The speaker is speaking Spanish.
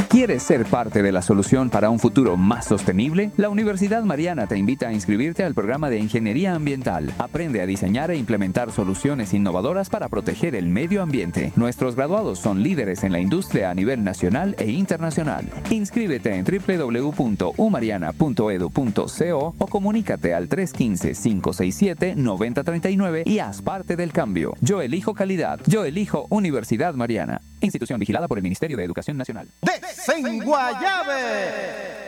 ¿Quieres ser parte de la solución para un futuro más sostenible? La Universidad Mariana te invita a inscribirte al programa de Ingeniería Ambiental. Aprende a diseñar e implementar soluciones innovadoras para proteger el medio ambiente. Nuestros graduados son líderes en la industria a nivel nacional e internacional. Inscríbete en www.umariana.edu.co o comunícate al 315-567-9039 y haz parte del cambio. Yo elijo calidad. Yo elijo Universidad Mariana. Institución vigilada por el Ministerio de Educación Nacional. ¡Desenguayabe!